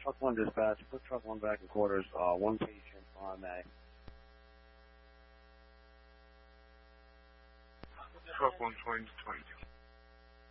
Truck 1 dispatch, put Truck 1 back in quarters, one patient on May. Truck 120 to 22.